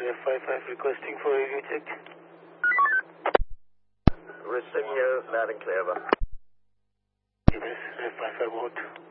F55 requesting for radio check. Receiving you loud and clear. Yes, F55 what?